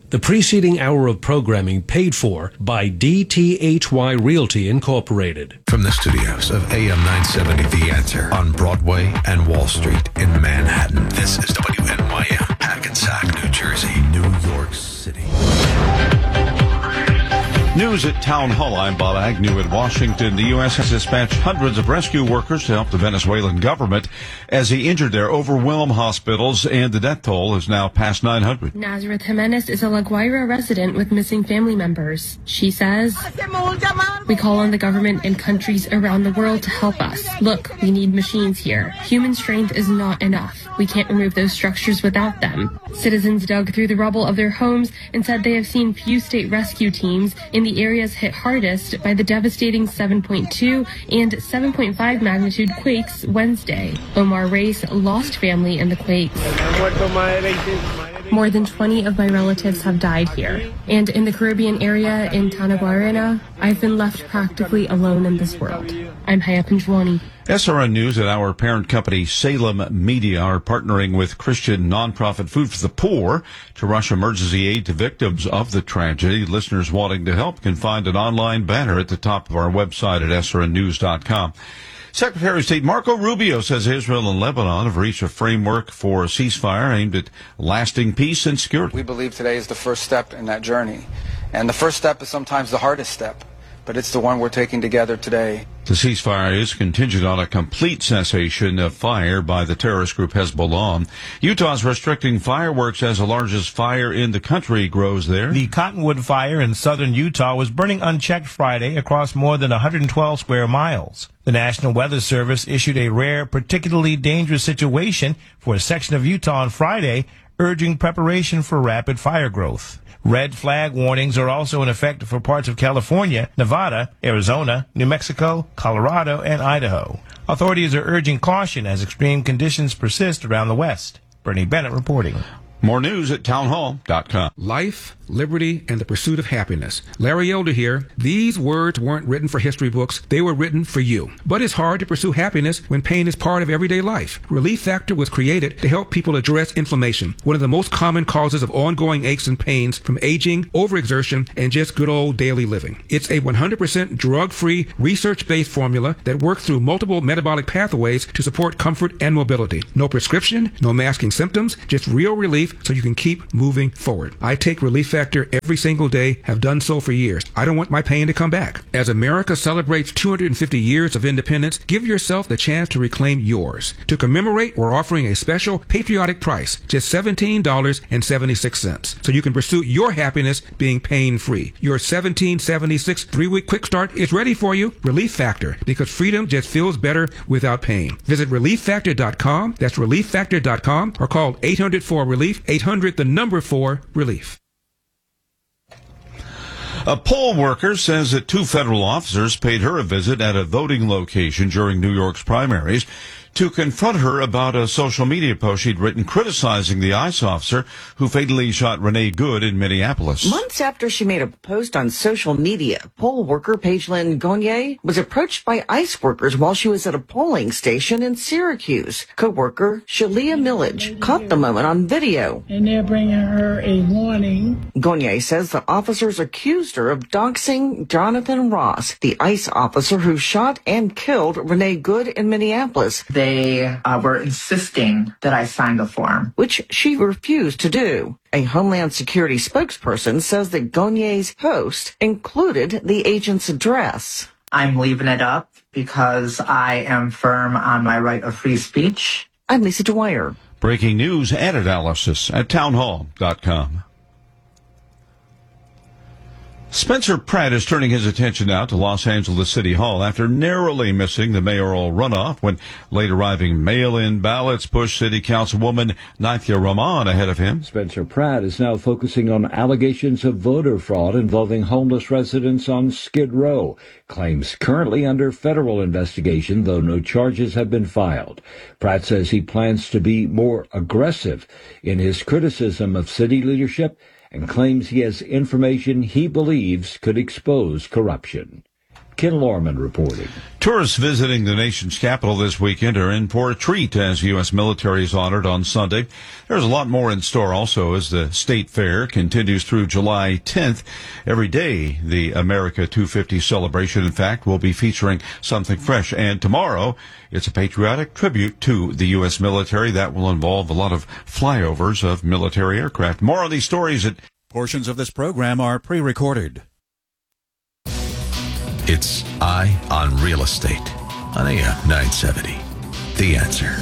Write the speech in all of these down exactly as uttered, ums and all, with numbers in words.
The preceding hour of programming paid for by D T H Y Realty Incorporated. From the studios of A M nine seventy The Answer on Broadway and Wall Street in Manhattan, this is W N Y M, Hackensack, New Jersey, New York City. News at Town Hall. I'm Bob Agnew in Washington. The U S has dispatched hundreds of rescue workers to help the Venezuelan government as he injured their overwhelmed hospitals, and the death toll is now past nine hundred. Nazareth Jimenez is a La Guaira resident with missing family members. She says, "We call on the government and countries around the world to help us. Look, we need machines here. Human strength is not enough. We can't remove those structures without them." Citizens dug through the rubble of their homes and said they have seen few state rescue teams in the areas hit hardest by the devastating seven point two and seven point five magnitude quakes Wednesday. Omar Race lost family in the quakes. More than twenty of my relatives have died here. And in the Caribbean area in Tanaguarena, I've been left practically alone in this world. I'm Haya Pinjwani. S R N News and our parent company Salem Media are partnering with Christian nonprofit Food for the Poor to rush emergency aid to victims of the tragedy. Listeners wanting to help can find an online banner at the top of our website at S R N news dot com. Secretary of State Marco Rubio says Israel and Lebanon have reached a framework for a ceasefire aimed at lasting peace and security. We believe today is the first step in that journey. And the first step is sometimes the hardest step, but it's the one we're taking together today. The ceasefire is contingent on a complete cessation of fire by the terrorist group Hezbollah. Utah's restricting fireworks as the largest fire in the country grows there. The Cottonwood Fire in southern Utah was burning unchecked Friday across more than one hundred twelve square miles. The National Weather Service issued a rare, particularly dangerous situation for a section of Utah on Friday, urging preparation for rapid fire growth. Red flag warnings are also in effect for parts of California, Nevada, Arizona, New Mexico, Colorado, and Idaho. Authorities are urging caution as extreme conditions persist around the West. Bernie Bennett reporting. More news at town hall dot com. Life, liberty, and the pursuit of happiness. Larry Elder here. These words weren't written for history books. They were written for you. But it's hard to pursue happiness when pain is part of everyday life. Relief Factor was created to help people address inflammation, one of the most common causes of ongoing aches and pains from aging, overexertion, and just good old daily living. It's a one hundred percent drug-free, research-based formula that works through multiple metabolic pathways to support comfort and mobility. No prescription, no masking symptoms, just real relief so you can keep moving forward. I take Relief Factor every single day, have done so for years. I don't want my pain to come back. As America celebrates two hundred fifty years of independence, give yourself the chance to reclaim yours. To commemorate, we're offering a special patriotic price, just seventeen dollars and seventy-six cents, so you can pursue your happiness being pain-free. Your seventeen seventy-six three-week quick start is ready for you. Relief Factor, because freedom just feels better without pain. Visit relief factor dot com. That's relief factor dot com, or call eight hundred four relief, eight hundred the number four relief. A poll worker says that two federal officers paid her a visit at a voting location during New York's primaries to confront her about a social media post she'd written criticizing the ICE officer who fatally shot Renee Good in Minneapolis. Months after she made a post on social media, poll worker Paige-Lynn Gonier was approached by ICE workers while she was at a polling station in Syracuse. Co-worker Shalia Millage caught the moment on video. And they're bringing her a warning. Gonier says the officers accused her of doxing Jonathan Ross, the ICE officer who shot and killed Renee Good in Minneapolis. They uh, were insisting that I sign the form, which she refused to do. A Homeland Security spokesperson says that Gonier's post included the agent's address. I'm leaving it up because I am firm on my right of free speech. I'm Lisa Dwyer. Breaking news and analysis at town hall dot com. Spencer Pratt is turning his attention now to Los Angeles City Hall after narrowly missing the mayoral runoff when late arriving mail-in ballots pushed City Councilwoman Naithya Rahman ahead of him. Spencer Pratt is now focusing on allegations of voter fraud involving homeless residents on Skid Row. Claims currently under federal investigation, though no charges have been filed. Pratt says he plans to be more aggressive in his criticism of city leadership and claims he has information he believes could expose corruption. Ken Lorman reporting. Tourists visiting the nation's capital this weekend are in for a treat as U S military is honored on Sunday. There's a lot more in store also as the State Fair continues through July tenth. Every day, the America two fifty celebration, in fact, will be featuring something fresh. And tomorrow, it's a patriotic tribute to the U S military that will involve a lot of flyovers of military aircraft. More on these stories at... Portions of this program are pre-recorded. It's Eye on Real Estate on A M nine seventy. The Answer.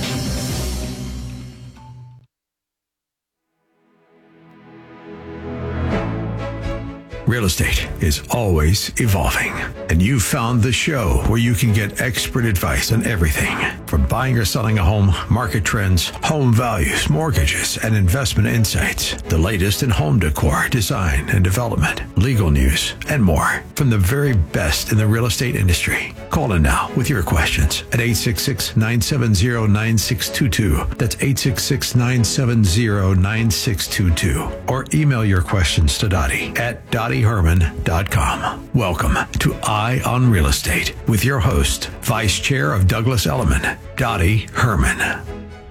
Real estate is always evolving, and you've found the show where you can get expert advice on everything from buying or selling a home, market trends, home values, mortgages, and investment insights. The latest in home decor, design and development, legal news, and more from the very best in the real estate industry. Call in now with your questions at eight six six, nine seven zero, nine six two two. That's eight six six, nine seven zero, nine six two two. Or email your questions to Dottie at dottie herman dot com. Welcome to Eye on Real Estate with your host, Vice Chair of Douglas Elliman, Dottie Herman.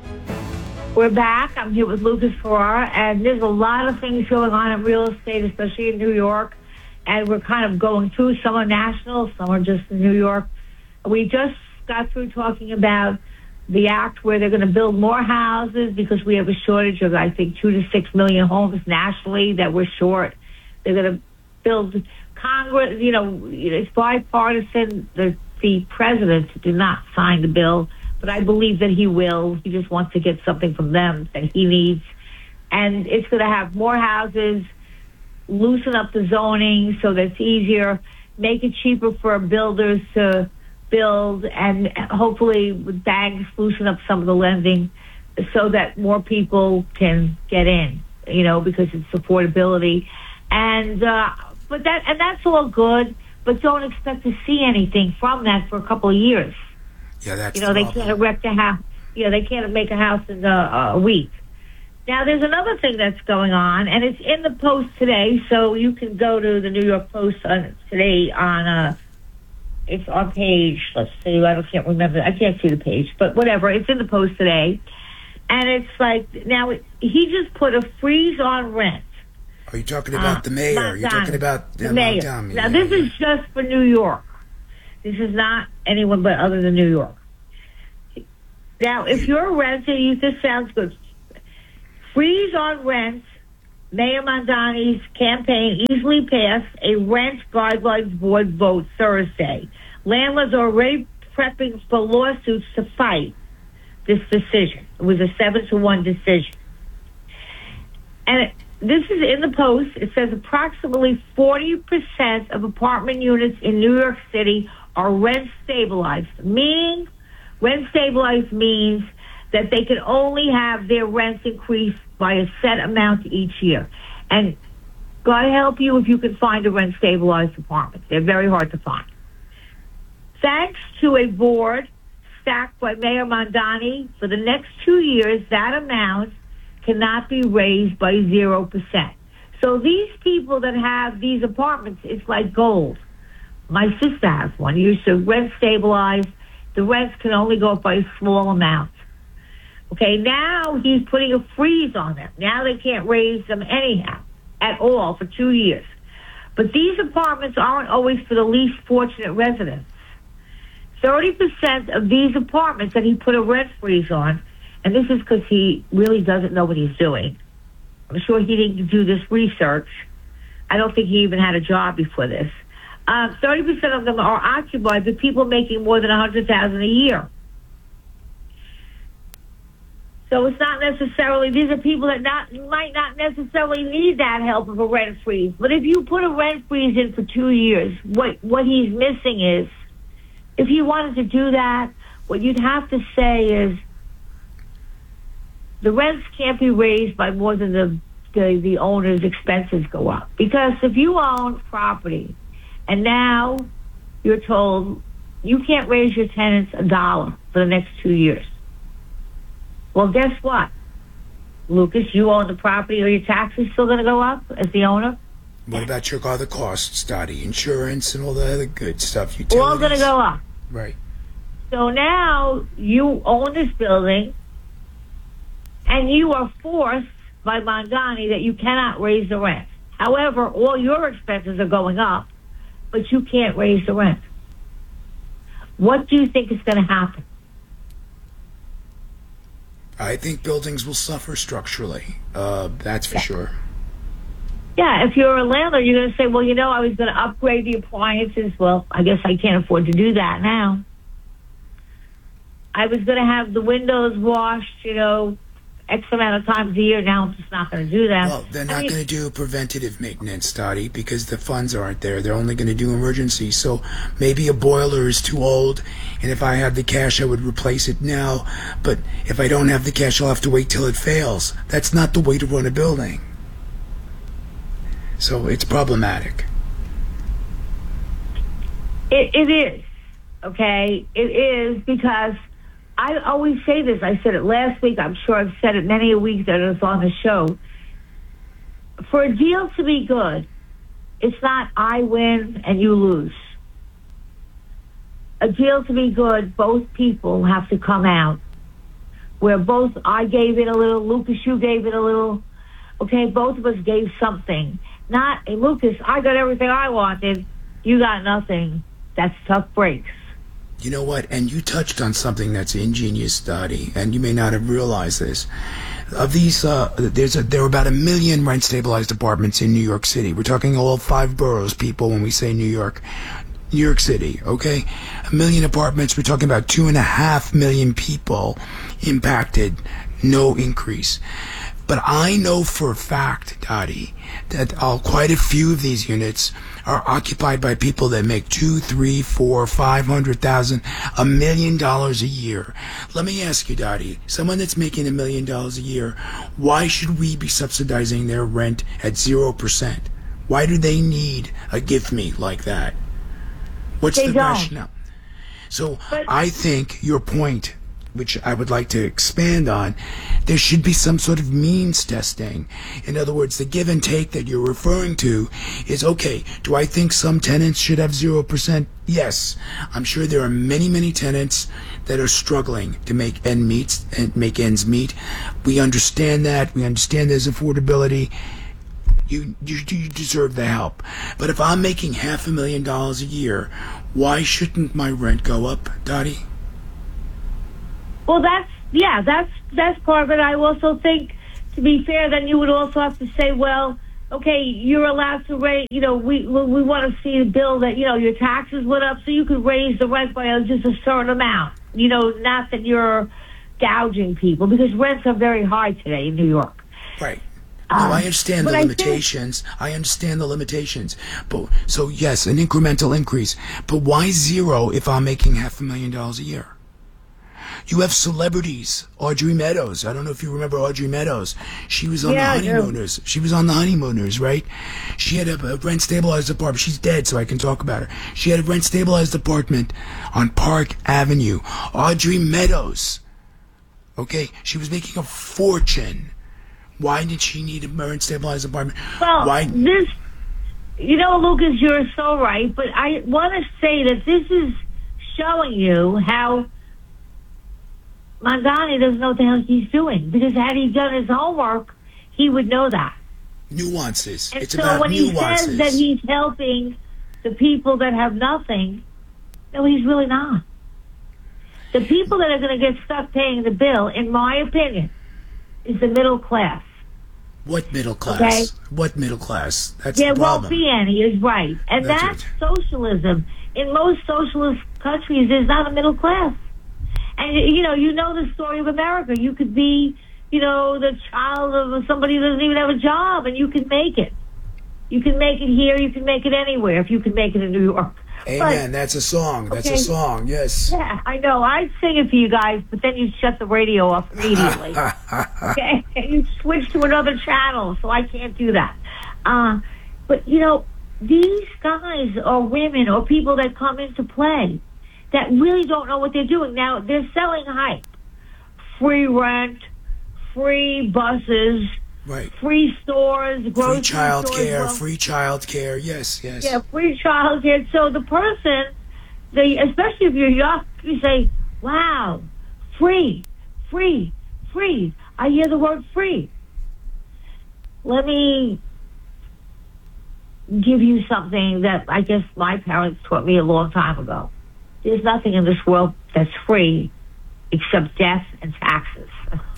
We're back. I'm here with Lucas Ferrara, and there's a lot of things going on in real estate, especially in New York. And we're kind of going through. Some are national, some are just in New York. We just got through talking about the act where they're going to build more houses because we have a shortage of, I think, two to six million homes nationally that we're short. They're going to build Congress, you know, it's bipartisan. The, the president did not sign the bill, but I believe that he will. He just wants to get something from them that he needs. And it's going to have more houses, loosen up the zoning so that it's easier, make it cheaper for builders to build, and hopefully with banks loosen up some of the lending so that more people can get in, you know, because it's affordability. And uh, but that and that's all good, but don't expect to see anything from that for a couple of years. Yeah, that's you know the they problem. can't erect a house. Yeah, they can't make a house in a, a week. Now, there's another thing that's going on, and it's in the Post today, so you can go to the New York Post on, today on, uh, it's on page, let's see, I don't, can't remember, I can't see the page, but whatever, it's in the Post today, and it's like, now, it, he just put a freeze on rent. Are you talking about uh, the mayor? Are you talking about the mayor? Montgomery. Now, this is just for New York. This is not anyone but other than New York. Now, if you're a renter, you, this sounds good. Freeze on rents. Mayor Mamdani's campaign easily passed a rent guidelines board vote Thursday. Landlords are already prepping for lawsuits to fight this decision. It was a seven to one decision. And it, this is in the Post. It says approximately forty percent of apartment units in New York City are rent stabilized, meaning rent stabilized means that they can only have their rents increased by a set amount each year. And God help you if you can find a rent-stabilized apartment. They're very hard to find. Thanks to a board stacked by Mayor Mamdani, for the next two years, that amount cannot be raised by zero percent. So these people that have these apartments, it's like gold. My sister has one. You should rent-stabilize. The rents can only go up by a small amount. Okay, now he's putting a freeze on them. Now they can't raise them anyhow, at all, for two years. But these apartments aren't always for the least fortunate residents. thirty percent of these apartments that he put a rent freeze on, and this is because he really doesn't know what he's doing. I'm sure he didn't do this research. I don't think he even had a job before this. Uh, thirty percent of them are occupied by people making more than one hundred thousand dollars a year. So it's not necessarily, these are people that not might not necessarily need that help of a rent freeze. But if you put a rent freeze in for two years, what, what he's missing is, if he wanted to do that, what you'd have to say is, the rents can't be raised by more than the, the, the owner's expenses go up. Because if you own property, and now you're told you can't raise your tenants a dollar for the next two years. Well, guess what, Lucas? You own the property. Are your taxes still going to go up as the owner? What about your other costs, Dottie? Insurance and all the other good stuff. Utilities. All going to go up. Right. So now you own this building, and you are forced by Mamdani that you cannot raise the rent. However, all your expenses are going up, but you can't raise the rent. What do you think is going to happen? I think buildings will suffer structurally. Uh, that's for yeah. sure. Yeah, if you're a landlord, you're going to say, well, you know, I was going to upgrade the appliances. Well, I guess I can't afford to do that now. I was going to have the windows washed, you know, X amount of times a year. Now I'm just not going to do that. Well, they're not I mean, going to do preventative maintenance, Dottie, because the funds aren't there. They're only going to do emergency. So maybe a boiler is too old, and if I had the cash, I would replace it now. But if I don't have the cash, I'll have to wait till it fails. That's not the way to run a building. So it's problematic. It, it is, okay? It is because I always say this. I said it last week. I'm sure I've said it many a week that it's on the show. For a deal to be good, it's not I win and you lose. A deal to be good, both people have to come out. Where both I gave it a little, Lucas, you gave it a little. Okay, both of us gave something. Not, hey, Lucas, I got everything I wanted. You got nothing. That's tough breaks. You know what? And you touched on something that's ingenious, Dottie, and you may not have realized this. Of these, uh, there's a, there are about a million rent-stabilized apartments in New York City. We're talking all five boroughs, people, when we say New York. New York City, okay? A million apartments, we're talking about two and a half million people impacted, no increase. But I know for a fact, Dottie, that uh, quite a few of these units are occupied by people that make two, three, four, five hundred thousand, a million dollars a year. Let me ask you, Dottie, someone that's making a million dollars a year, why should we be subsidizing their rent at zero percent? Why do they need a give me like that? What's they the don't. rationale? So But- I think your point, which I would like to expand on, there should be some sort of means testing. In other words, the give and take that you're referring to is, okay, do I think some tenants should have zero percent? Yes. I'm sure there are many, many tenants that are struggling to make end meets and make ends meet. We understand that. We understand there's affordability. You, you, you deserve the help. But if I'm making half a million dollars a year, why shouldn't my rent go up, Dottie? Well, that's, yeah, that's that's part of it. I also think, to be fair, then you would also have to say, well, okay, you're allowed to raise, you know, we we want to see a bill that, you know, your taxes went up, so you could raise the rent by just a certain amount. You know, not that you're gouging people, because rents are very high today in New York. Right. No, Um, I understand the but I limitations. I, understand the limitations. But so yes, an incremental increase. But why zero if I'm making half a million dollars a year? You have celebrities, Audrey Meadows. I don't know if you remember Audrey Meadows. She was on Yeah, I the do. Honeymooners. She was on the Honeymooners, right? She had a, a rent-stabilized apartment. She's dead, so I can talk about her. She had a rent-stabilized apartment on Park Avenue. Audrey Meadows. Okay? She was making a fortune. Why did she need a rent-stabilized apartment? Well, Why? this, you know, Lucas, you're so right, but I want to say that this is showing you how Mamdani doesn't know what the hell he's doing, because had he done his homework, he would know that. Nuances. And It's so about when nuances. he says that he's helping the people that have nothing, no, he's really not. The people that are going to get stuck paying the bill, in my opinion, is the middle class. What middle class? Okay. What middle class? That's There the won't problem. be any, is right. And That's that's, socialism. In most socialist countries, there's not a middle class. And, you know, you know the story of America. You could be, you know, the child of somebody who doesn't even have a job, and you can make it. You can make it here. You can make it anywhere if you can make it in New York. Amen. That's a song. That's Okay. a song. Yes. Yeah, I know. I'd sing it for you guys, but then you'd shut the radio off immediately. Okay? And you'd switch to another channel, so I can't do that. Uh, but, you know, these guys or women or people that come into play that really don't know what they're doing. Now, they're selling hype. Free rent, free buses, Right. Free stores, grocery free child stores, care, well, free child care. Yes, yes. Yeah, free child care. So the person, they, especially if you're young, you say, wow, free, free, free. I hear the word free. Let me give you something that I guess my parents taught me a long time ago. There's nothing in this world that's free except death and taxes.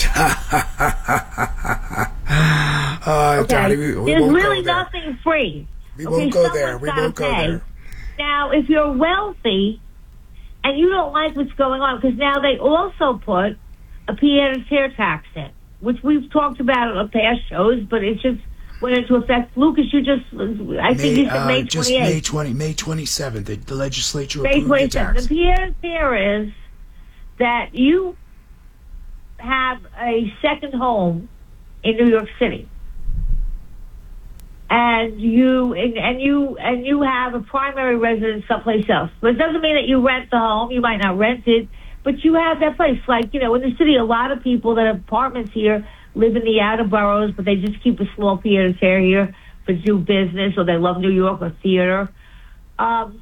uh, okay. Daddy, we, we There's won't really go there. nothing free. We okay, won't go there. We won't go pay. there. Now, if you're wealthy and you don't like what's going on, because now they also put a pied-à-terre tax in, which we've talked about on past shows, but it just went into effect. Lucas, you just, I May, think you said May uh, just twenty-eighth. May twentieth, May twenty-seventh, the, the legislature May approved the twenty-seventh. tax. The pied-à-terre is that you have a second home in New York City, and you and, and you and you have a primary residence someplace else. But it doesn't mean that you rent the home. You might not rent it, but you have that place. Like, you know, in the city, a lot of people that have apartments here live in the outer boroughs, but they just keep a small pied-à-terre here for do business, or they love New York or theater. Um,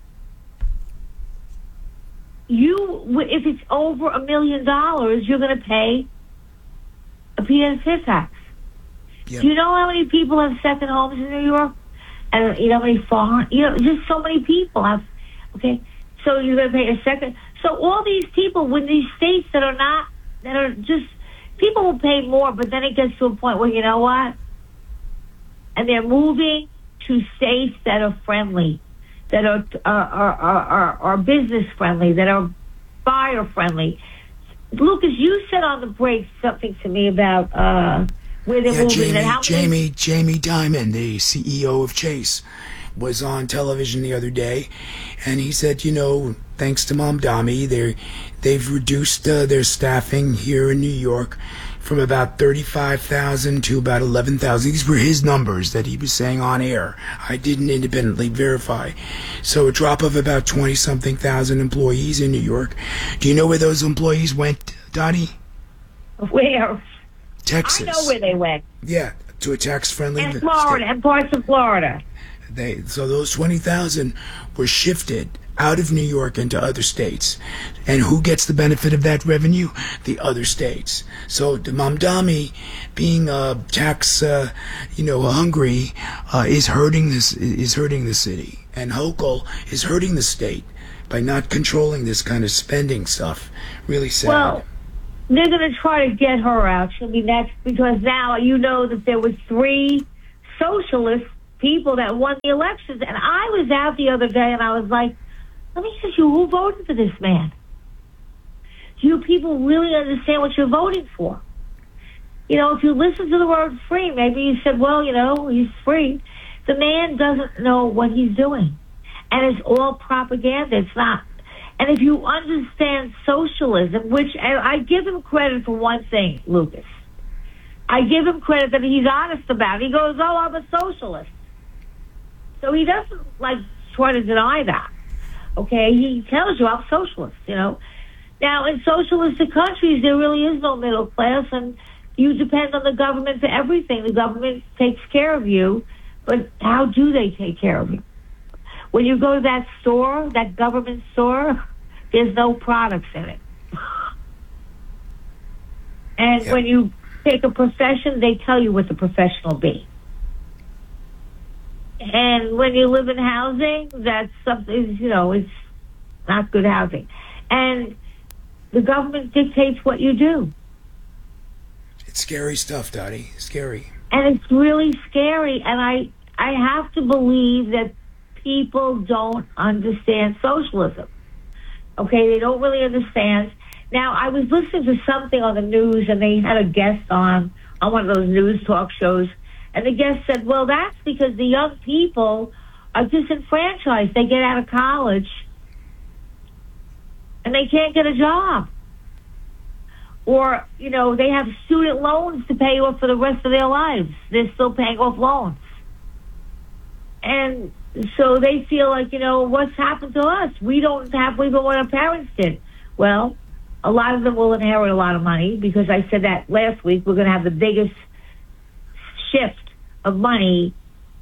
you, if it's over a million dollars, you're going to pay a pied-à-terre tax. Yep. Do you know how many people have second homes in New York? And you know how many foreign, you know, just so many people have, okay? So you're going to pay a second. So all these people with these states that are not, that are just, people will pay more, but then it gets to a point where, you know what? And they're moving to states that are friendly, that are, are, are, are, are business friendly, that are buyer friendly. Lucas, you said on the break something to me about, uh, where they're Yeah, moving. Jamie, and how Jamie, many- Jamie Dimon, the C E O of Chase, was on television the other day, and he said, you know, thanks to Mamdani, they they've reduced uh, their staffing here in New York from about thirty-five thousand to about eleven thousand. These were his numbers that he was saying on air. I didn't independently verify. So a drop of about twenty-something thousand employees in New York. Do you know where those employees went, Donnie? Where? Texas. I know where they went. Yeah, to a tax-friendly And state. Florida, and parts of Florida. They, so those twenty thousand were shifted out of New York into other states. And who gets the benefit of that revenue? The other states. So the Mamdani, being uh, tax, uh, you know, hungry, uh, is hurting this is hurting the city, and Hochul is hurting the state by not controlling this kind of spending stuff. Really sad. Well, they're going to try to get her out. She'll be next, because now you know that there was three socialist people that won the elections. And I was out the other day and I was like, let me ask you, who voted for this man? Do you people really understand what you're voting for? You know, if you listen to the word free, maybe you said, well, you know, he's free. The man doesn't know what he's doing. And it's all propaganda. It's not. And if you understand socialism, which I, I give him credit for one thing, Lucas. I give him credit that he's honest about it. He goes, oh, I'm a socialist. So he doesn't, like, try to deny that. Okay? He tells you, I'm socialist, you know. Now, in socialistic countries, there really is no middle class, and you depend on the government for everything. The government takes care of you, but how do they take care of you? When you go to that store, that government store, there's no products in it. And Yep. when you take a profession, they tell you what the profession will be. And when you live in housing, that's something, you know, it's not good housing. And the government dictates what you do. It's scary stuff, Dottie. Scary. And it's really scary. And I, I have to believe that people don't understand socialism. Okay, they don't really understand. Now, I was listening to something on the news, and they had a guest on, on one of those news talk shows, and the guest said, well, that's because the young people are disenfranchised. They get out of college, and they can't get a job. Or, you know, they have student loans to pay off for the rest of their lives. They're still paying off loans. And so they feel like, you know, what's happened to us? We don't have even what our parents did. Well, a lot of them will inherit a lot of money, because I said that last week. We're going to have the biggest shift of money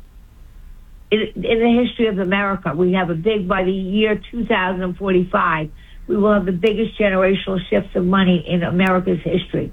in, in the history of America. We have a big, by the year two thousand forty-five, we will have the biggest generational shifts of money in America's history.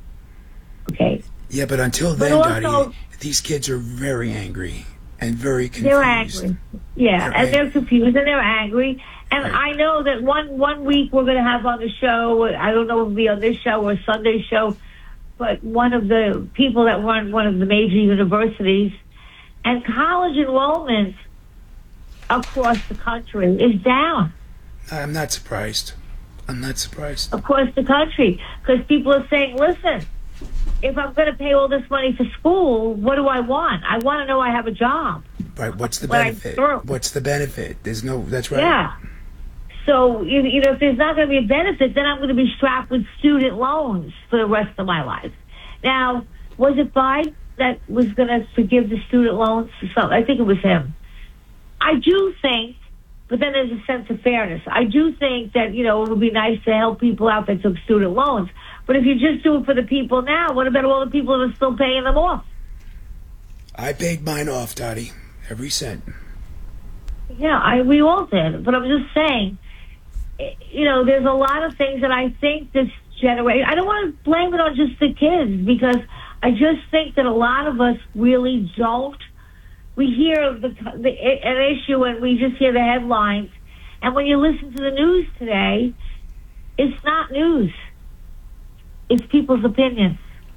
Okay? Yeah, but until then, but also, Dottie, these kids are very angry and very confused. They're angry. Yeah, they're and angry. they're confused and they're angry. And right. I know that one, one week we're going to have on the show, I don't know if it'll be on this show or Sunday's show, but one of the people that run one of the major universities, and college enrollment across the country is down. I'm not surprised. I'm not surprised. Across the country. Because people are saying, listen, if I'm going to pay all this money for school, what do I want? I want to know I have a job. Right, what's the when benefit? What's the benefit? There's no, that's right. Yeah. So, you, you know, if there's not going to be a benefit, then I'm going to be strapped with student loans for the rest of my life. Now, was it Biden that was going to forgive the student loans? So I think it was him. I do think, but then there's a sense of fairness. I do think that, you know, it would be nice to help people out that took student loans. But if you just do it for the people now, what about all the people that are still paying them off? I paid mine off, Dottie. Every cent. Yeah, I we all did. But I'm just saying, you know, there's a lot of things that I think this generation, I don't want to blame it on just the kids, because I just think that a lot of us really don't. We hear the, the an issue and we just hear the headlines. And when you listen to the news today, it's not news. It's people's opinions.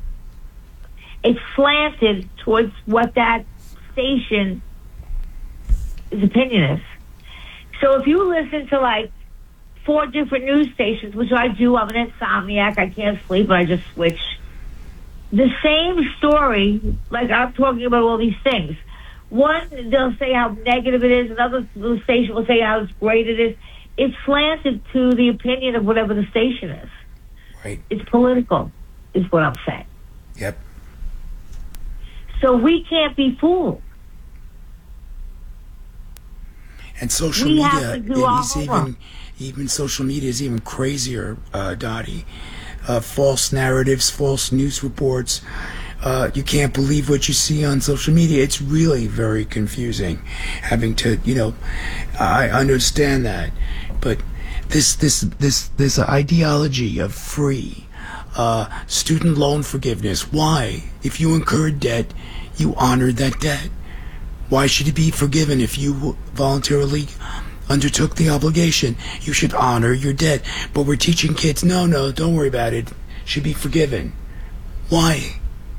It's slanted towards what that station's opinion is. So if you listen to like four different news stations, which I do, I'm an insomniac, I can't sleep, but I just switch. The same story, like I'm talking about all these things. One, they'll say how negative it is. Another station will say how great it is. It's slanted to the opinion of whatever the station is. Right. It's political, is what I'm saying. Yep. So we can't be fooled. And social we media have to do our is homework. even, even social media is even crazier, uh, Dottie. Uh, false narratives, false news reports. Uh, you can't believe what you see on social media. It's really very confusing having to, you know, I understand that. But this, this, this, this ideology of free, uh, student loan forgiveness. Why? If you incurred debt, you honored that debt. Why should it be forgiven if you voluntarily undertook the obligation? You should honor your debt. But we're teaching kids, no, no, don't worry about it. Should be forgiven. Why?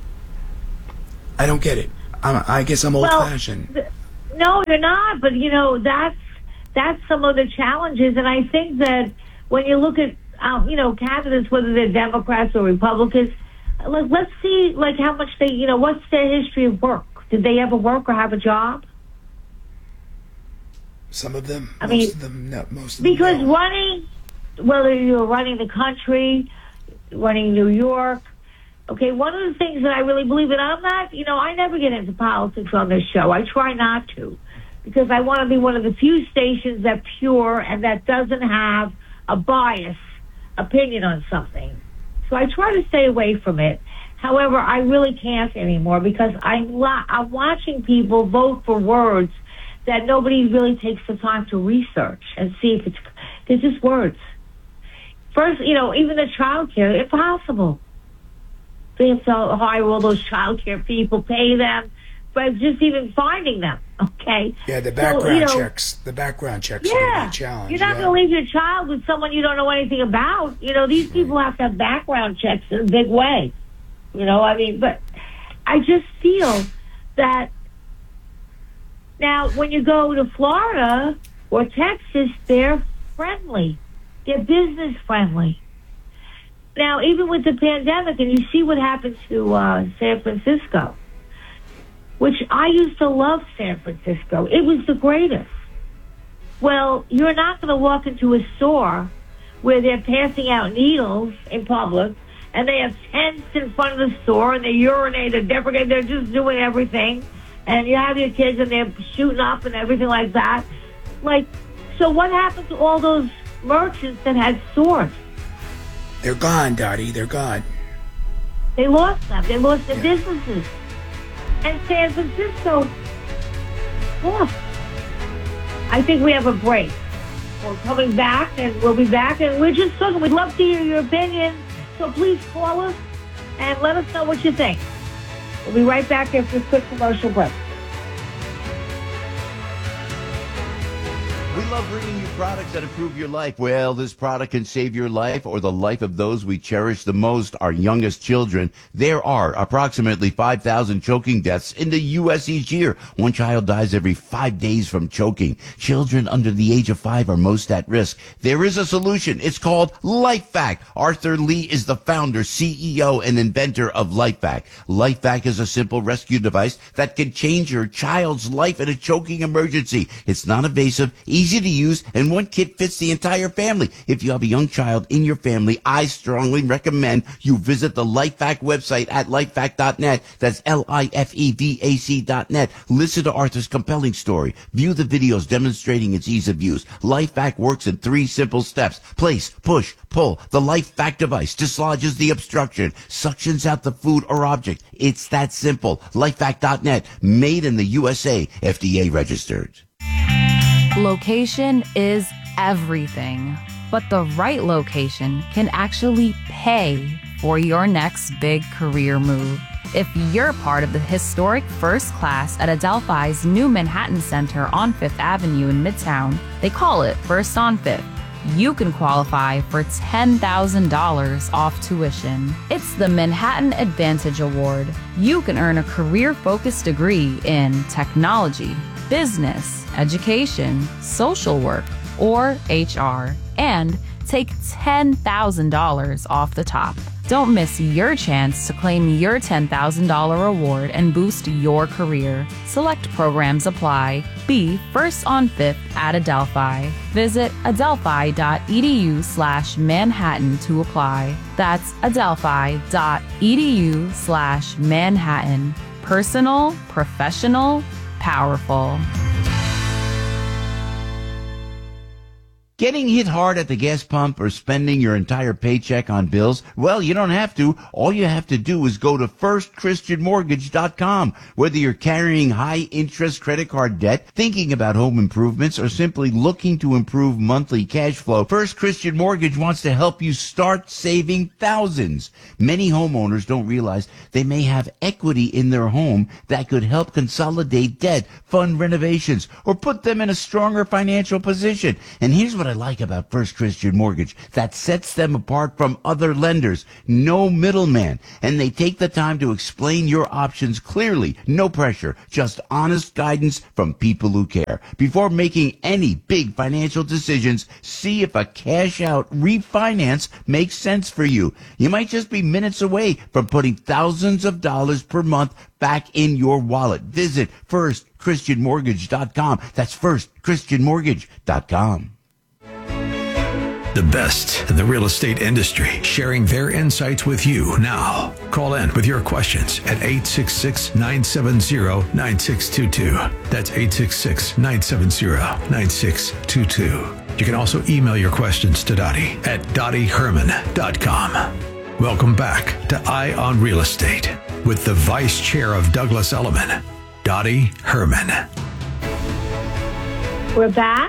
I don't get it. I'm, I guess I'm old-fashioned. Well, no, you're not. But, you know, that's that's some of the challenges. And I think that when you look at, um, you know, candidates, whether they're Democrats or Republicans, like, let's see, like, how much they, you know, what's their history of work? Did they ever work or have a job? Some of them. I most mean, of them, no, most of them. Because no. running, whether you're running the country, running New York, okay, one of the things that I really believe in, I'm not, you know, I never get into politics on this show. I try not to, because I want to be one of the few stations that's pure and that doesn't have a bias opinion on something. So I try to stay away from it. However, I really can't anymore, because I'm, lo- I'm watching people vote for words that nobody really takes the time to research and see if it's, they're just words. First, you know, even the child care, impossible. They have to hire all those child care people, pay them, but just even finding them, okay? Yeah, the background so, you know, checks. The background checks are yeah, going to be a challenge. You're not yeah. going to leave your child with someone you don't know anything about. You know, these people have to have background checks in a big way. You know, I mean, but I just feel that now when you go to Florida or Texas, they're friendly. They're business friendly. Now, even with the pandemic, and you see what happened to uh, San Francisco, which I used to love San Francisco. It was the greatest. Well, you're not going to walk into a store where they're passing out needles in public, and they have tents in front of the store, and they urinate, they're defecating, they're just doing everything. And you have your kids, and they're shooting up and everything like that. Like, so what happened to all those merchants that had stores? They're gone, Dottie. They're gone. They lost them. They lost their Yeah. businesses. and San Francisco. Oh, I think we have a break. We're coming back, and we'll be back, and we're just talking. We'd love to hear your opinion, so please call us and let us know what you think. We'll be right back after this quick commercial break. We love bringing you products that improve your life. Well, this product can save your life or the life of those we cherish the most, our youngest children. There are approximately five thousand choking deaths in the U S each year. One child dies every five days from choking. Children under the age of five are most at risk. There is a solution. It's called LifeVac. Arthur Lee is the founder, C E O, and inventor of LifeVac. LifeVac is a simple rescue device that can change your child's life in a choking emergency. It's non-invasive, easy to use, and one kit fits the entire family. If you have a young child in your family, I strongly recommend you visit the LifeVac website at lifevac dot net. That's L I F E V A C dot net. Listen to Arthur's compelling story. View the videos demonstrating its ease of use. LifeVac works in three simple steps. Place, push, pull. The LifeVac device dislodges the obstruction, suctions out the food or object. It's that simple. lifevac dot net. Made in the U S A. F D A registered. Location is everything, but the right location can actually pay for your next big career move. If you're part of the historic first class at Adelphi's new Manhattan Center on Fifth Avenue in Midtown, they call it First on Fifth. You can qualify for ten thousand dollars off tuition. It's the Manhattan Advantage Award. You can earn a career-focused degree in technology, business, education, social work, or H R, and take ten thousand dollars off the top. Don't miss your chance to claim your ten thousand dollars award and boost your career. Select programs apply. Be first on fifth at Adelphi. Visit adelphi.edu slash Manhattan to apply. That's adelphi.edu slash Manhattan. Personal, professional, powerful. Getting hit hard at the gas pump or spending your entire paycheck on bills? Well, you don't have to. All you have to do is go to first christian mortgage dot com. Whether you're carrying high-interest credit card debt, thinking about home improvements, or simply looking to improve monthly cash flow, First Christian Mortgage wants to help you start saving thousands. Many homeowners don't realize they may have equity in their home that could help consolidate debt, fund renovations, or put them in a stronger financial position. And here's what I like about First Christian Mortgage that sets them apart from other lenders. No middleman. And they take the time to explain your options clearly. No pressure. Just honest guidance from people who care. Before making any big financial decisions, see if a cash out refinance makes sense for you. You might just be minutes away from putting thousands of dollars per month back in your wallet. Visit first christian mortgage dot com. That's first christian mortgage dot com. The best in the real estate industry, sharing their insights with you now. Call in with your questions at eight six six, nine seven zero, nine six two two. That's eight six six, nine seven zero, nine six two two. You can also email your questions to Dottie at dottie herman dot com. Welcome back to Eye on Real Estate with the Vice Chair of Douglas Elliman, Dottie Herman. We're back.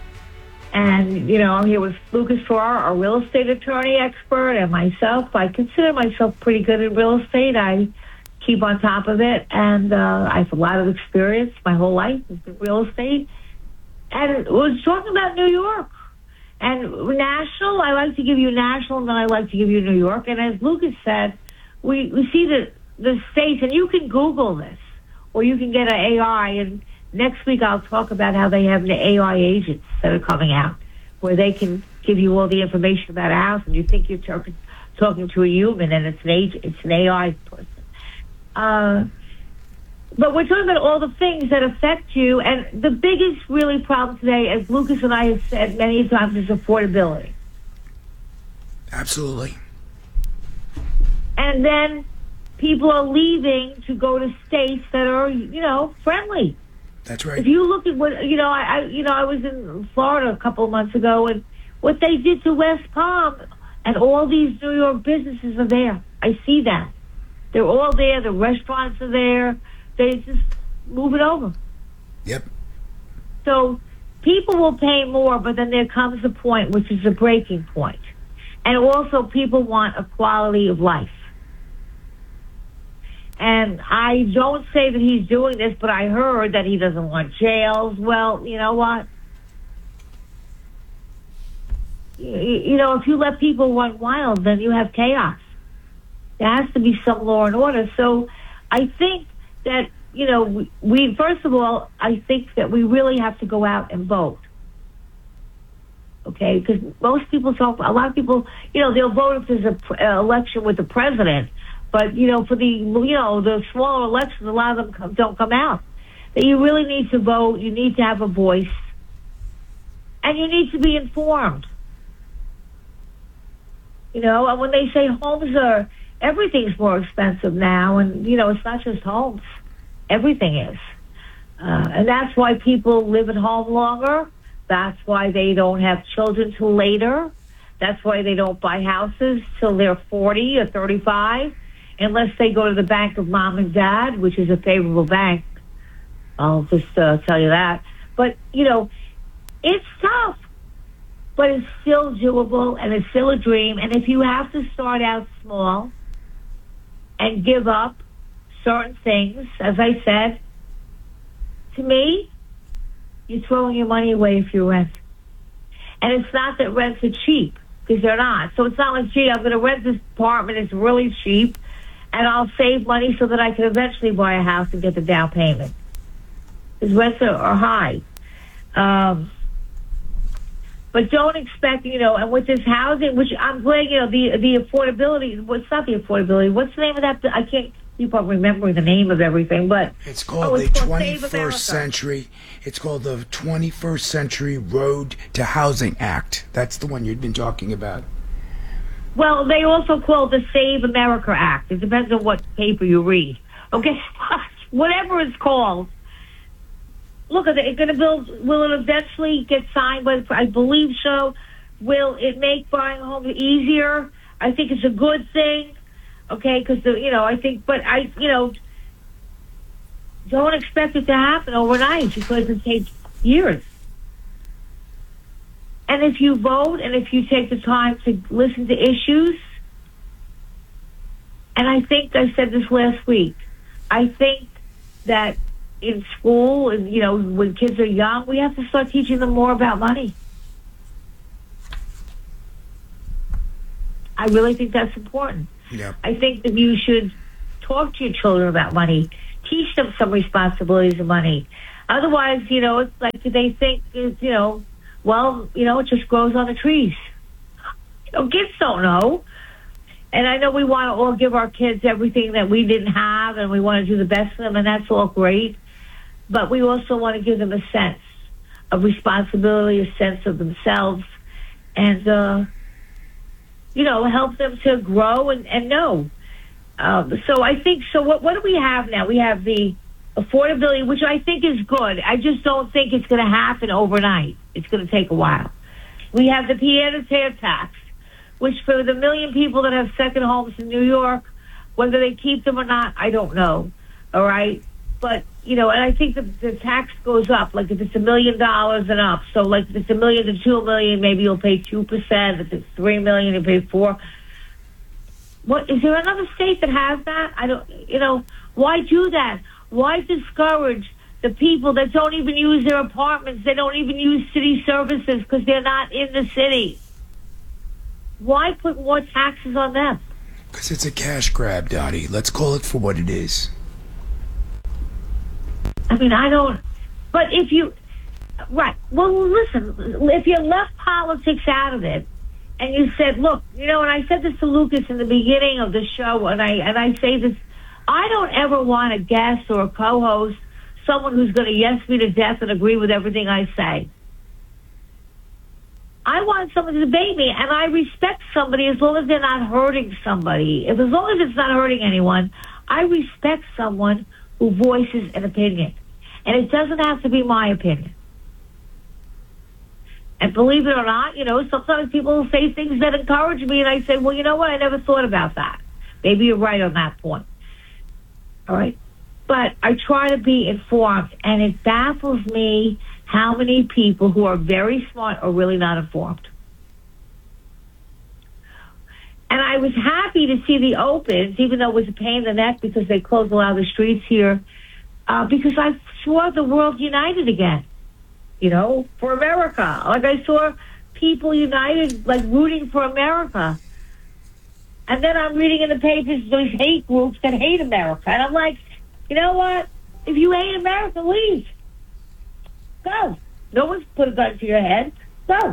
And, you know, I'm here with Lucas Farrar, our real estate attorney expert, and myself. I consider myself pretty good at real estate. I keep on top of it, and uh, I have a lot of experience. My whole life has been real estate. And was talking about New York. And national, I like to give you national, and then I like to give you New York. And as Lucas said, we, we see the, the states, and you can Google this, or you can get an A I, and next week I'll talk about how they have the A I agents that are coming out, where they can give you all the information about a house, and you think you're talking, talking to a human, and it's an agent, it's an A I person. Uh, but we're talking about all the things that affect you, and the biggest really problem today, as Lucas and I have said many times, is affordability. Absolutely. And then people are leaving to go to states that are, you know, friendly. That's right. If you look at what, you know, I, I you know, I was in Florida a couple of months ago, and what they did to West Palm, and all these New York businesses are there. I see that. They're all there. The restaurants are there. they just move it over. Yep. So people will pay more, but then there comes a point, which is a breaking point. And also people want a quality of life. And I don't say that he's doing this, but I heard that he doesn't want jails. Well, you know what? You, you know, if you let people run wild, then you have chaos. There has to be some law and order. So I think that, you know, we, we first of all, I think that we really have to go out and vote. Okay? Because most people talk, a lot of people, you know, they'll vote if there's an election with the president. But, you know, for the, you know, the smaller elections, a lot of them come, don't come out. That you really need to vote, you need to have a voice, and you need to be informed. You know, and when they say homes are, everything's more expensive now, and, you know, it's not just homes. Everything is. Uh, and that's why people live at home longer. That's why they don't have children till later. That's why they don't buy houses till they're forty or thirty-five. Unless they go to the bank of mom and dad, which is a favorable bank. I'll just uh, tell you that. But, you know, it's tough. But it's still doable, and it's still a dream. And if you have to start out small and give up certain things, as I said, to me, you're throwing your money away if you rent. And it's not that rents are cheap, because they're not. So it's not like, gee, I'm going to rent this apartment. It's really cheap. And I'll save money so that I can eventually buy a house and get the down payment. Because rents are, are high. Um, but don't expect, you know, and with this housing, which I'm glad, you know, the the affordability, well, it's not the affordability. What's the name of that? I can't keep on remembering the name of everything, but... It's called oh, it's the called twenty-first century, it's called the twenty-first Century Road to Housing Act. That's the one you've been talking about. Well, they also call it the Save America Act. It depends on what paper you read. Okay? Whatever it's called. Look, are they going to build, will it eventually get signed? But I believe so. Will it make buying a home easier? I think it's a good thing. Okay? Because, you know, I think, but I, you know, don't expect it to happen overnight because it takes years. And if you vote and if you take the time to listen to issues, and I think I said this last week, I think that in school, and you know, when kids are young, we have to start teaching them more about money. I really think that's important. Yeah. I think that you should talk to your children about money, teach them some responsibilities of money. Otherwise, you know, it's like they think, you know, well, you know, it just grows on the trees. You know, kids don't know. And I know we want to all give our kids everything that we didn't have, and we want to do the best for them, and that's all great. But we also want to give them a sense of responsibility, a sense of themselves, and, uh, you know, help them to grow and, and know. Um, so I think, so what, what do we have now? We have the affordability, which I think is good. I just don't think it's going to happen overnight. It's going to take a while. We have the pied-à-terre tax, which for the million people that have second homes in New York, whether they keep them or not, I don't know. All right? But, you know, and I think the, the tax goes up. Like if it's a million dollars and up. So like if it's a million to two million, maybe you'll pay two percent. If it's three million, you pay four. What, is there another state that has that? I don't, you know, why do that? Why discourage the people that don't even use their apartments? They don't even use city services because they're not in the city. Why put more taxes on them? Because it's a cash grab, Dottie. Let's call it for what it is. I mean, I don't... But if you... Right. Well, listen, if you left politics out of it, and you said, look, you know, and I said this to Lucas in the beginning of the show, and I and I say this, I don't ever want a guest or a co-host, someone who's going to yes me to death and agree with everything I say. I want someone to debate me, and I respect somebody as long as they're not hurting somebody. If as long as it's not hurting anyone, I respect someone who voices an opinion. And it doesn't have to be my opinion. And believe it or not, you know, sometimes people will say things that encourage me, and I say, well, you know what, I never thought about that. Maybe you're right on that point. All right? but I try to be informed, and it baffles me how many people who are very smart are really not informed. And I was happy to see the opens, even though it was a pain in the neck because they closed a lot of the streets here, uh, because I saw the world united again, you know, for America. Like I saw people united, like rooting for America. And then I'm reading in the papers those hate groups that hate America. And I'm like, you know what? If you hate America, leave. Go. No one's put a gun to your head. Go.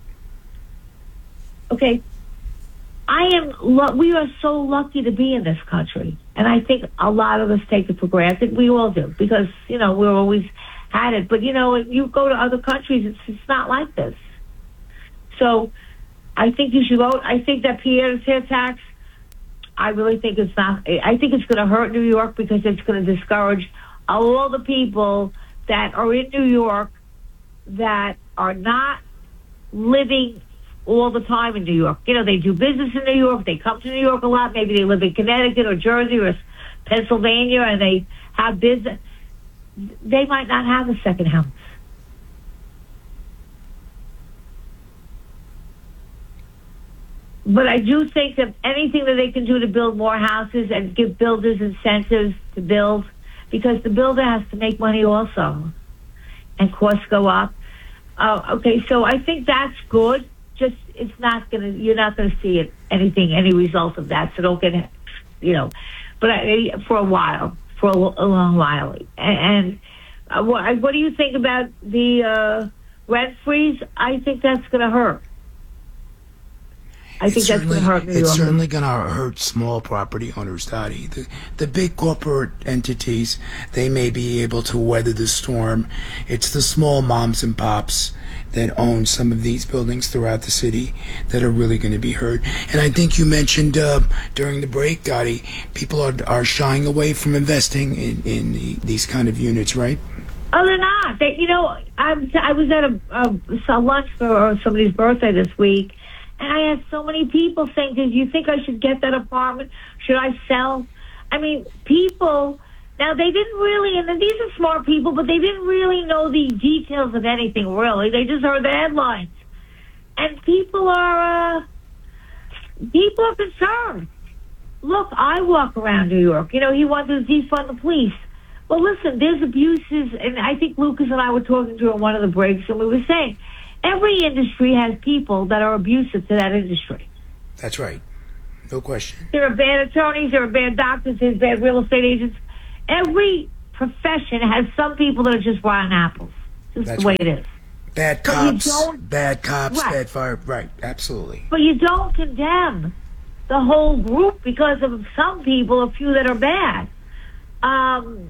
Okay. I am. Lo- we are so lucky to be in this country, and I think a lot of us take it for granted. We all do because you know we're always had it. But you know, if you go to other countries, it's it's not like this. So, I think you should vote. I think that Pierre tax. I really think it's not. I think it's going to hurt New York because it's going to discourage all the people that are in New York that are not living all the time in New York. You know, they do business in New York. They come to New York a lot. Maybe they live in Connecticut or Jersey or Pennsylvania, and they have business. They might not have a second house. But I do think that anything that they can do to build more houses and give builders incentives to build, because the builder has to make money also, and costs go up. Uh, okay, so I think that's good. Just it's not gonna. You're not gonna see it anything, any result of that. So don't get, you know. But I, for a while, for a, a long while. And, and uh, what, what do you think about the uh, rent freeze? I think that's gonna hurt. I think it's that's going to hurt New York. It's certainly going to hurt small property owners, Dottie. The, the big corporate entities, they may be able to weather the storm. It's the small moms and pops that own some of these buildings throughout the city that are really going to be hurt. And I think you mentioned uh, during the break, Dottie, people are, are shying away from investing in, in the, these kind of units, right? Oh, they're not. They, you know, I, I was at a, a, a lunch for somebody's birthday this week, and I had so many people saying, do you think I should get that apartment? Should I sell? I mean, people, now they didn't really, and these are smart people, but they didn't really know the details of anything, really. They just heard the headlines. And people are, uh, people are concerned. Look, I walk around New York. You know, he wanted to defund the police. Well, listen, there's abuses, and I think Lucas and I were talking to him one of the breaks, and we were saying, every industry has people that are abusive to that industry. That's right. No question. There are bad attorneys, there are bad doctors, there's bad real estate agents. Every profession has some people that are just rotten apples. Just That's the way right. it is. Bad But you cops, don't- bad cops, Right. bad fire. Right, absolutely. But you don't condemn the whole group because of some people, a few that are bad. Um,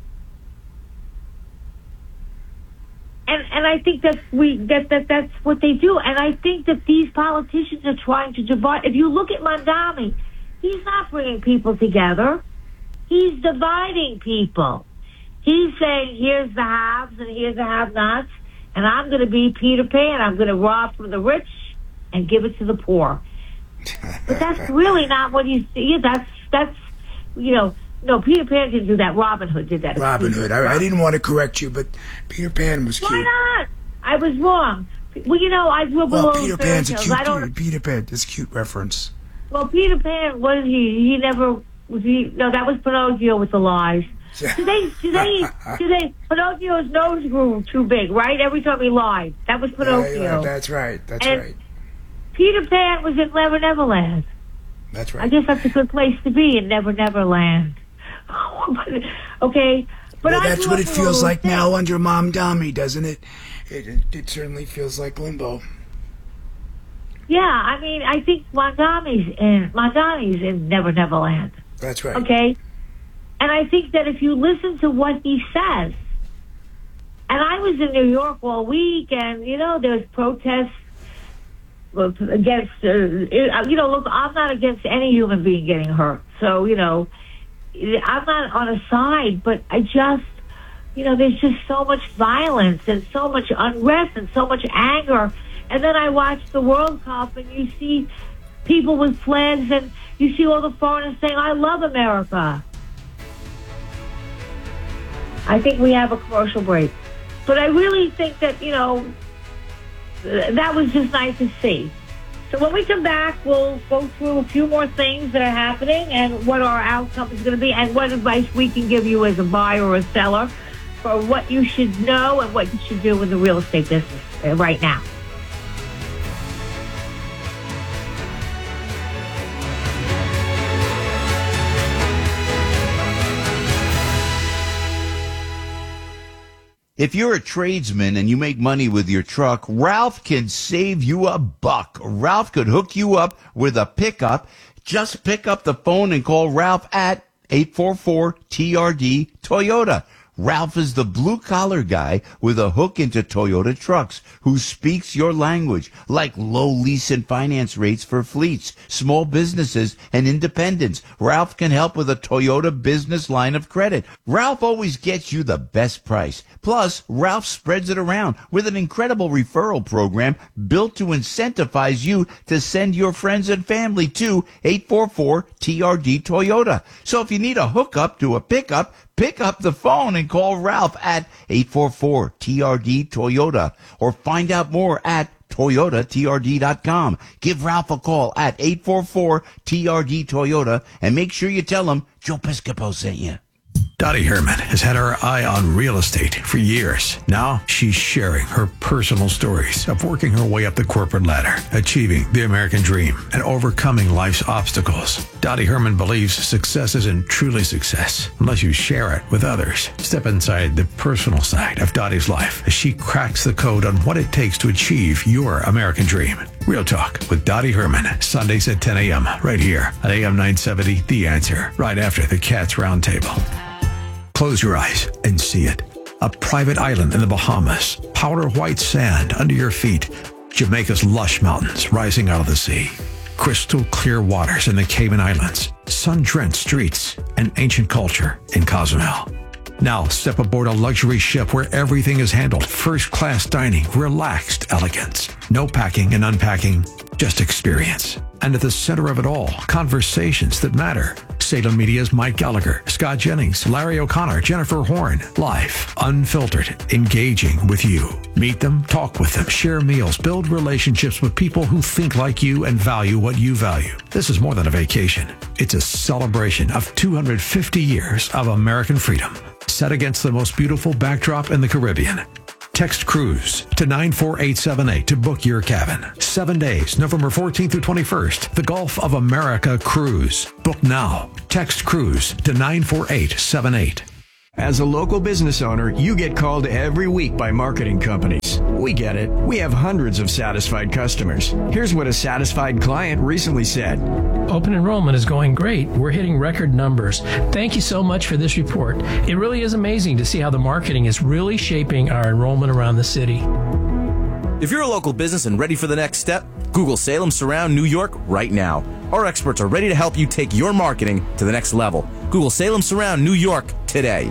and and I think that we that, that that's what they do. And I think that these politicians are trying to divide. If you look at Mondami, he's not bringing people together. He's dividing people. He's saying, here's the haves and here's the have-nots, and I'm going to be Peter Pan. I'm going to rob from the rich and give it to the poor. But that's really not what he's. Yeah, that's that's you know. No, Peter Pan didn't do that. Robin Hood did that. Robin Hood. I, I didn't want to correct you, but Peter Pan was cute. Why not? I was wrong. Well, you know, I grew up with Well, all Peter those fairy Pan's a tales. cute I don't. dude. Peter Pan is a cute reference. Well, Peter Pan was he? He never was he? No, that was Pinocchio with the lies. Do they? Do they? Do they? Pinocchio's nose grew too big, right? Every time he lied, that was Pinocchio. Yeah, yeah, that's right. That's And right. Peter Pan was in Never Never Land. That's right. I guess that's a good place to be in Never Never Land. Okay, but well, I that's grew what up it in feels a like little now under Mom Dami, doesn't it? It, it? it certainly feels like limbo. Yeah, I mean, I think Mondami's in Mondami's in Never Never Land. That's right. Okay, and I think that if you listen to what he says, and I was in New York all week, and you know, there's protests against, uh, you know, look, I'm not against any human being getting hurt, so you know. I'm not on a side, but I just, you know, there's just so much violence and so much unrest and so much anger. And then I watch the World Cup and you see people with flags and you see all the foreigners saying, I love America. I think we have a commercial break. But I really think that, you know, that was just nice to see. So when we come back, we'll go through a few more things that are happening and what our outcome is going to be and what advice we can give you as a buyer or a seller for what you should know and what you should do in the real estate business right now. If you're a tradesman and you make money with your truck, Ralph can save you a buck. Ralph could hook you up with a pickup. Just pick up the phone and call Ralph at eight four four T R D Toyota. Ralph is the blue-collar guy with a hook into Toyota trucks who speaks your language, like low lease and finance rates for fleets, small businesses, and independents. Ralph can help with a Toyota business line of credit. Ralph always gets you the best price. Plus, Ralph spreads it around with an incredible referral program built to incentivize you to send your friends and family to eight four four T R D Toyota. So if you need a hookup to a pickup, pick up the phone and call Ralph at eight four four T R D Toyota or find out more at Toyota T R D dot com. Give Ralph a call at eight four four T R D Toyota and make sure you tell him Joe Piscopo sent you. Dottie Herman has had her eye on real estate for years. Now she's sharing her personal stories of working her way up the corporate ladder, achieving the American dream, and overcoming life's obstacles. Dottie Herman believes success isn't truly success unless you share it with others. Step inside the personal side of Dottie's life as she cracks the code on what it takes to achieve your American dream. Real Talk with Dottie Herman, Sundays at ten a.m. right here on A M nine seventy, The Answer, right after the Cats Roundtable. Close your eyes and see it. A private island in the Bahamas, powder white sand under your feet, Jamaica's lush mountains rising out of the sea, crystal clear waters in the Cayman Islands, sun-drenched streets, and ancient culture in Cozumel. Now step aboard a luxury ship where everything is handled first-class dining, relaxed elegance. No packing and unpacking, just experience. And at the center of it all, conversations that matter. Salem Media's Mike Gallagher, Scott Jennings, Larry O'Connor, Jennifer Horn. Live, unfiltered, engaging with you. Meet them, talk with them, share meals, build relationships with people who think like you and value what you value. This is more than a vacation. It's a celebration of two hundred fifty years of American freedom, set against the most beautiful backdrop in the Caribbean. Text cruise to nine four eight seven eight to book your cabin. Seven days, November fourteenth through twenty-first. The Gulf of America Cruise. Book now. Text cruise to nine four eight seven eight. As a local business owner, you get called every week by marketing companies. We get it. We have hundreds of satisfied customers. Here's what a satisfied client recently said. Open enrollment is going great. We're hitting record numbers. Thank you so much for this report. It really is amazing to see how the marketing is really shaping our enrollment around the city. If you're a local business and ready for the next step, Google Salem Surround New York right now. Our experts are ready to help you take your marketing to the next level. Google Salem Surround New York today.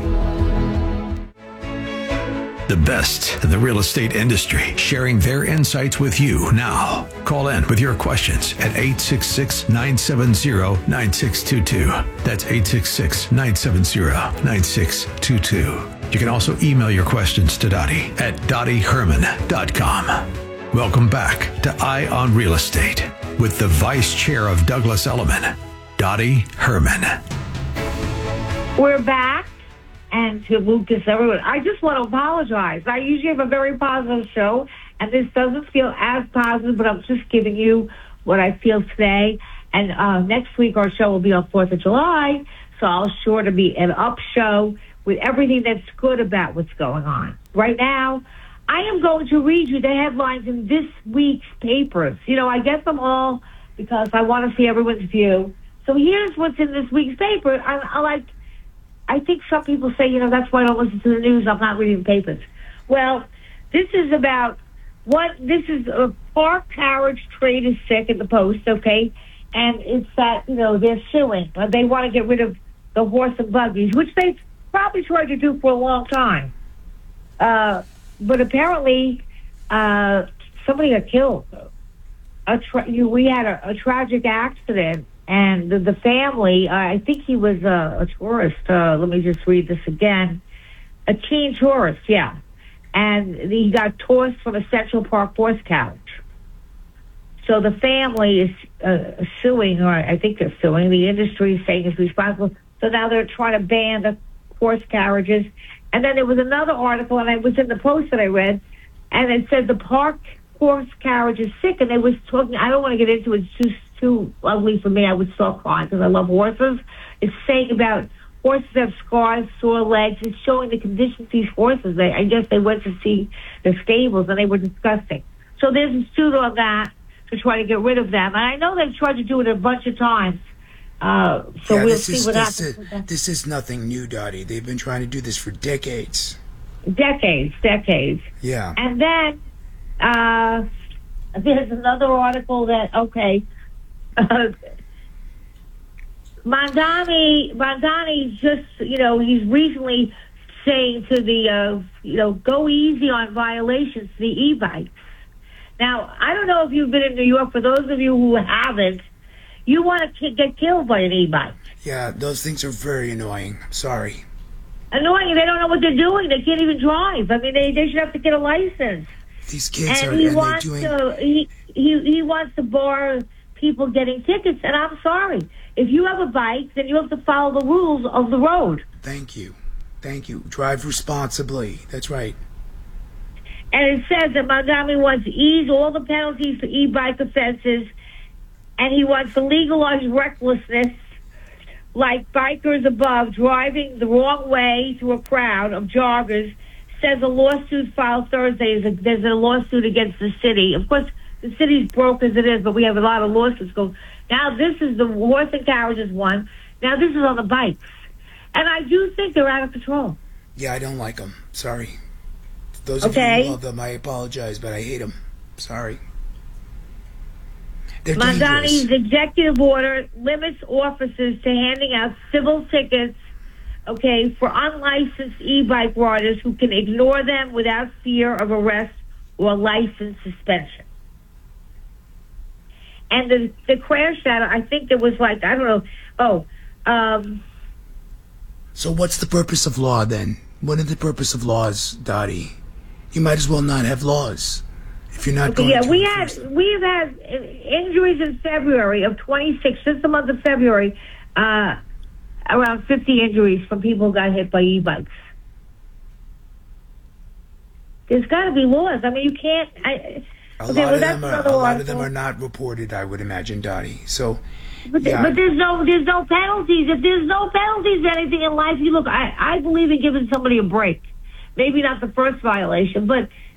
The best in the real estate industry, sharing their insights with you now. Call in with your questions at eight six six, nine seven zero, nine six two two. That's eight six six, nine seven zero, nine six two two. You can also email your questions to Dottie at dottie herman dot com. Welcome back to Eye on Real Estate with the Vice Chair of Douglas Elliman, Dottie Herman. We're back. And to Lucas, everyone, I just want to apologize. I usually have a very positive show, and this doesn't feel as positive, but I'm just giving you what I feel today. And uh, next week, our show will be on fourth of July, so I'll sure to be an up show with everything that's good about what's going on. Right now, I am going to read you the headlines in this week's papers. You know, I get them all because I want to see everyone's view. So here's what's in this week's paper. I, I like... I think some people say, you know, that's why I don't listen to the news. I'm not reading papers. Well, this is about what, this is a Park Carriage Trade is sick in the Post, okay? And it's that, you know, they're suing. But they want to get rid of the horse and buggies, which they've probably tried to do for a long time. Uh, but apparently, uh, somebody got killed. A tra- you, we had a, a tragic accident. And the, the family, uh, I think he was uh, a tourist. Uh, let me just read this again. a teen tourist, yeah. And he got tossed from a Central Park horse carriage. So the family is uh, suing, or I think they're suing, the industry is saying it's responsible. So now they're trying to ban the horse carriages. And then there was another article, and I was in the Post that I read, and it said the park horse carriage is sick, and they was talking, I don't want to get into it, it's too, too ugly for me, I would start crying because I love horses. It's saying about horses have scars, sore legs, it's showing the conditions these horses, they, I guess they went to see the stables, and they were disgusting. So there's a suit on that to try to get rid of them, and I know they've tried to do it a bunch of times. Uh, so yeah, we'll this see is, what this happens. Is, this is nothing new, Dottie. They've been trying to do this for decades. Decades, decades. Yeah. And then uh, there's another article that, okay, uh, Mondani, Mondani just, you know, he's recently saying to the, uh, you know, go easy on violations to the e-bikes. Now, I don't know if you've been in New York. For those of you who haven't, you want to k- get killed by an e-bike. Yeah, those things are very annoying. I'm sorry. Annoying. They don't know what they're doing. They can't even drive. I mean, they, they should have to get a license. These kids and are he and wants doing... to he, he he wants to bar people getting tickets. And I'm sorry. If you have a bike, then you have to follow the rules of the road. Thank you. Thank you. Drive responsibly. That's right. And it says that Montgomery wants to ease all the penalties for e-bike offenses, and he wants to legalize recklessness, like bikers above driving the wrong way through a crowd of joggers. Says a lawsuit filed Thursday. Is a, there's a lawsuit against the city. Of course, the city's broke as it is, but we have a lot of lawsuits going. Now this is the horse and carriages one. Now this is on the bikes. And I do think they're out of control. Yeah, I don't like them. Sorry. Those okay. of you who love them, I apologize, but I hate them. Sorry. They're Mondani's dangerous. executive order limits officers to handing out civil tickets, okay, for unlicensed e-bike riders who can ignore them without fear of arrest or license suspension. And the the crash data, I think there was like, I don't know, oh, um... So what's the purpose of law, then? What is the purpose of laws, Dottie? You might as well not have laws if you're not okay, going yeah, to we enforce had them. we've had injuries in February of twenty-six, since the month of February, uh, around fifty injuries from people who got hit by e-bikes. There's got to be laws. I mean, you can't. I, A, okay, lot, well, of that's them are, another a lot of them article. are not reported, I would imagine, Dottie. So, But, yeah. but there's no there's no penalties. If there's no penalties to anything in life, you look. I I believe in giving somebody a break. Maybe not the first violation, but